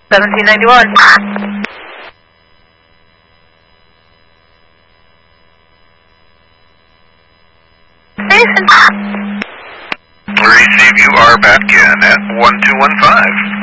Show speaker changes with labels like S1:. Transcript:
S1: 1791.
S2: Receive, you are back in at 1215.